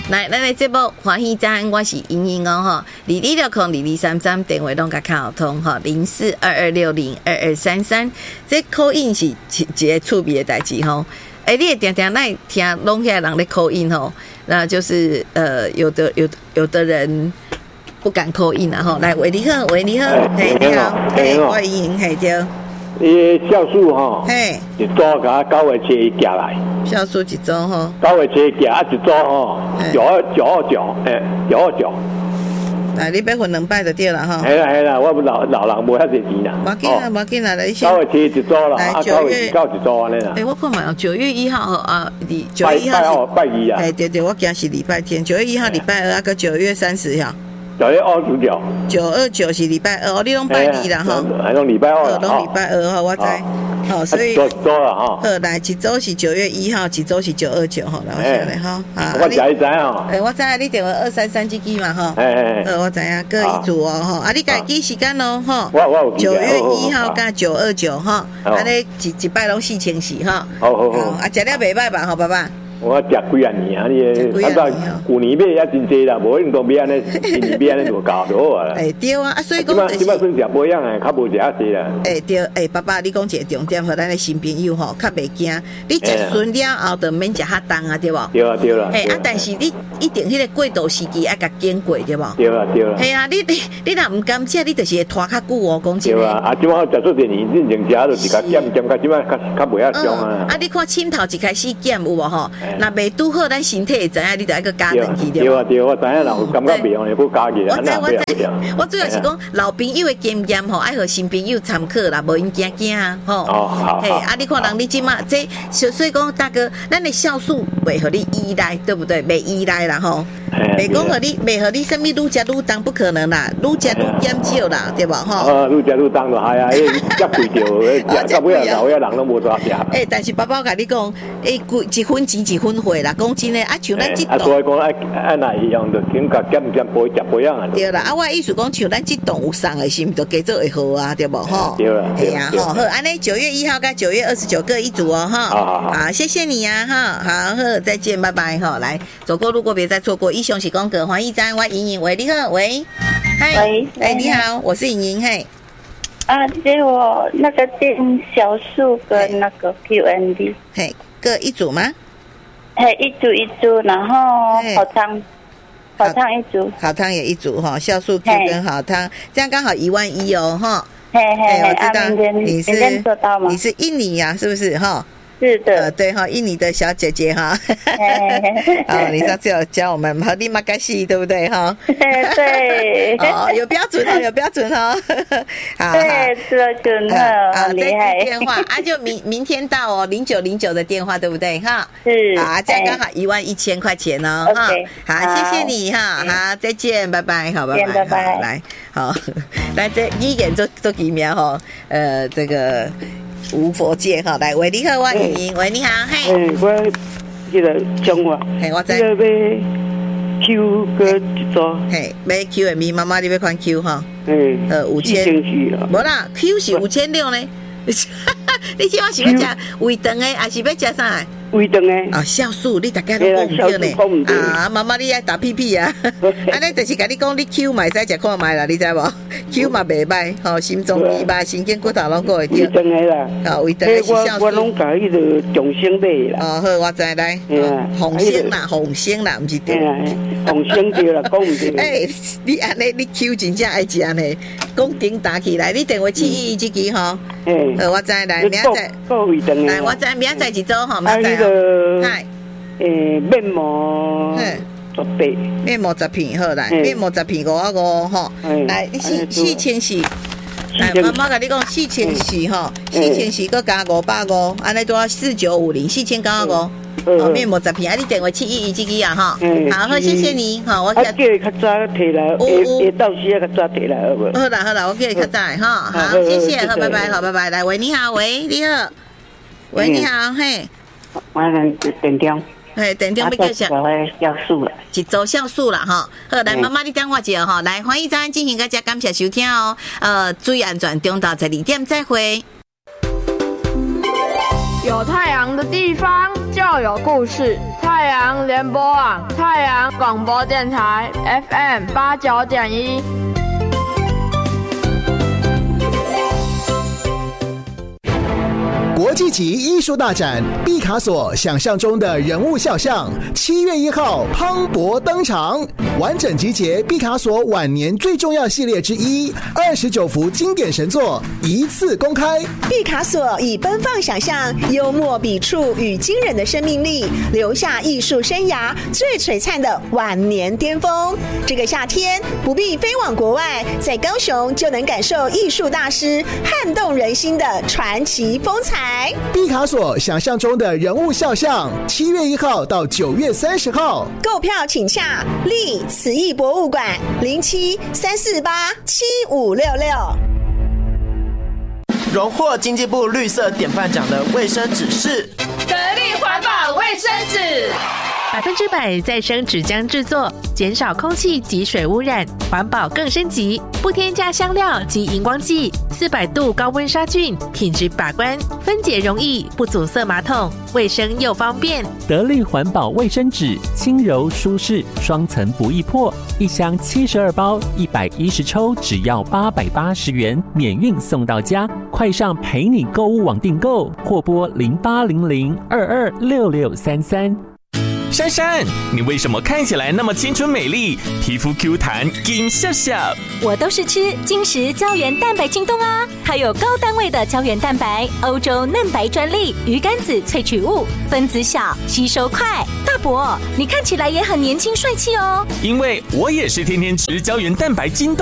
来，咱的节目欢喜赞，我是莹莹哦哈，22602233电话拢甲敲通哈，0422602233，这call in是一个趣味的代志吼。你会定定来听拢遐人咧call in吼，那就是有的人不敢call in啊吼。来，喂你好，喂你好，嘿你好，嘿我莹莹嘿对。 酵素吼，嘿，一组甲9月7日寄来。 酵素一组吼 ，9月7日寄啊一组吼，929，929。 啊，你要分2摆就对了哈。 系啦，我老人无遐侪钱啦。 无紧啦，来先。9月7日一组啦，啊9月9一组安尼啦。 我看嘛，9月1号啊，9月1 号拜2啊。 对，我惊是礼拜天，9月1号礼拜2，啊个9月30号。 9月29。929 是礼拜2，你拢拜2啦哈。 拢礼拜2。 拢礼拜2哈，我知。好，所以做啦哈。 好，来一周是9月1号，一周是929哈，来我下来哈。 我知哦。 我知你电话233这支嘛哈。我知影各一组哦哈。啊，你家记时间咯哈。 我有记。9 月1号加929哈，安尼一摆拢4400哈。 好。 啊，食了袂歹吧，好爸爸。 我食几啊年啊，你啊到旧年买也真济啦，无运动买安尼，今年买安尼就搞就好啊。 对啊，啊所以讲就是。 即摆算食保养诶，较无食遐济啦。 对，爸爸，你讲一个重点，互咱诶新朋友吼，较袂惊。你食顺了后，就免食较重啊，对无？ 对啦。 但是你一定迄个过渡时期爱甲经过，对无？ 对啦。 系啊，你若毋甘食，你就是会拖较久哦，讲真。 对啊，即摆食做侪年，你认真食就一甲减，到即摆较袂遐伤啊。 啊，你看佚头一开始减有无吼？若袂拄好。咱身体会知影，你就爱个加进去对。 对，我知影啦，有感觉袂用，要加去。 我主要是讲老朋友的经验吼，爱互新朋友参考啦，无用惊啊，吼。 好。 你看人你即马这，所以讲大哥，咱的酵素袂互你依赖，对不对？袂依赖啦吼。袂讲互你，袂互你什么愈食愈重，不可能啦，愈食愈减少啦，对无吼？ 愈食愈重就系啊，遮贵着，到尾啊老遐人拢无抓食。 但是爸爸甲你讲，一分钱一分货啦，讲真诶，啊像咱即栋，所以讲爱哪一样就紧甲减保养啊。 对啦，啊我意思讲像咱即栋有送诶，是毋就加做会好啊，对无吼？ 对啦， 系啊，好，安尼9月1号跟9月29各一组哦，哈。好，谢谢你啊，哈，好，再见，拜拜，哈，来走过路过别再错过，一雄喜公格黄一章，我莹莹，喂，你好，喂，嗨，你好，我是莹莹，嘿。 结果那个电小数跟那个 QND， 嘿，各一组吗？ 一组，然后好汤一组， 好汤也一组哈，酵素 Q 跟好汤，这样刚好11000哦哈。我知道你是印尼呀，是不是哈？ 是的， 对哈，印尼的小姐姐哈，你上次有教我们和利马盖西，对不对哈？ 对， 有标准哦，有标准哦， 对，标准哦，好厉害。 电话就明天到哦，0909的电话对不对哈？ 是， 这样刚好11000块钱哦，哈，好，谢谢你哈，好，再见，拜拜，好，拜拜，来，好，来这一眼做几秒哈，这个。无佛界哈，来喂，你好，我莹莹，喂，你好，嘿， 我迄个中华， 嘿，我知， 要 Q 个一组， 嘿，买 Q 的咪妈妈，你要看 Q 哈 ，5000， 无啦 ，Q 是5600呢，你即马是要食胃肠的，还是要食啥？ 胃肠的酵素你大家都讲唔对呢，妈妈你爱打屁屁啊，安尼就是甲你讲，你 Q 嘛会使食看卖啦，你知无 ？Q 嘛袂歹，吼，心脏医吧，神经骨头拢个会对。 胃肠的啦， 胃肠的是酵素。 我拢甲迄个众生买啦。 好，我知来。红星啦，红星啦，毋是对。 红星对啦，讲唔对。 你安尼你 Q 真正爱食呢，讲顶打起来，你电话711这支吼。我知来，明仔载。来，我知明仔载一周吼，明仔载。嗨， 面膜18， 面膜10片好来，面膜10片55吼，来4000来妈妈甲你讲4000吼，4000搁加550，安尼多4950，4950。面膜10片，你电话711这个啊哈，好，谢谢你，好，我叫伊较早摕来，会到时较早摕来好无？ 好啦，我叫伊较早哈，好，谢谢，好，拜拜，好，拜拜，来，喂，你好，喂，你好，喂，你好，嘿。 我电中， 电中要叫啥？ 酵素啦， 一组酵素啦，哈。好，来妈妈，你等我一下哈。来，欢迎早安进行大家感谢收听哦。注意安全，中到12点再会。 有太阳的地方就有故事，太太阳联播网、太阳广播电台 FM89.1。 国际级艺术大展毕卡索想象中的人物肖像7月1号磅礴登场，完整集结毕卡索晚年最重要系列之一，29幅经典神作一次公开。 毕卡索以奔放想象、幽默笔触与惊人的生命力，留下艺术生涯最璀璨的晚年巅峰。这个夏天不必飞往国外，在高雄就能感受艺术大师撼动人心的传奇风采。 毕卡索想象中的人物肖像，7月1号到9月30号， 购票请洽立慈艺博物馆07-348-7566。 荣获经济部绿色典范奖的卫生纸是得力环保卫生纸 ，100%再生纸浆制作，减少空气及水污染，环保更升级，不添加香料及荧光剂，400度高温杀菌，品质把关，分解容易，不阻塞马桶，卫生又方便。 得力环保卫生纸，轻柔舒适，双层不易破，一箱72包，110抽，只要880元，免运送到家。快上陪你购物网订购，或拨0800226633。 珊珊，你为什么看起来那么青春美丽，皮肤 Q 弹金笑笑？ 我都是吃金石胶原蛋白京东啊，它有高单位的胶原蛋白，欧洲嫩白专利，鱼肝子萃取物，分子小，吸收快。大伯，你看起来也很年轻帅气哦。 因为我也是天天吃胶原蛋白京东。